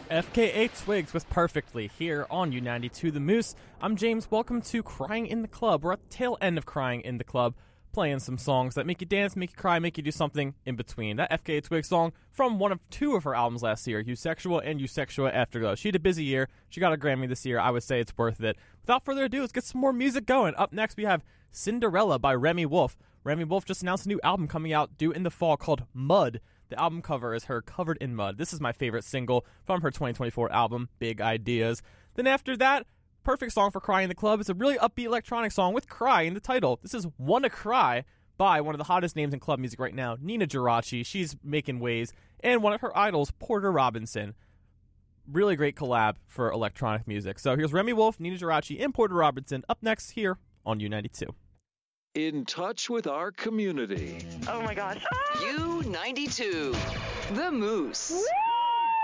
FKA Twigs with Perfectly here on U92 The Moose. I'm James. Welcome to Crying in the Club. We're at the tail end of Crying in the Club, playing some songs that make you dance, make you cry, make you do something in between. That FKA Twigs song from one of two of her albums last year, Eusexual and Eusexual Afterglow. She had a busy year. She got a Grammy this year. I would say it's worth it. Without further ado, let's get some more music going. Up next, we have Cinderella by Remi Wolf. Remi Wolf just announced a new album coming out due in the fall called Mud. The album cover is her covered in mud. This is my favorite single from her 2024 album, Big Ideas. Then after that, perfect song for Cry in the Club. It's a really upbeat electronic song with Cry in the title. This is Wanna Cry by one of the hottest names in club music right now, Nina Geraci. She's making waves. And one of her idols, Porter Robinson. Really great collab for electronic music. So here's Remi Wolf, Nina Geraci, and Porter Robinson up next here on U92. In touch with our community. Oh my gosh. U92, The Moose. Woo!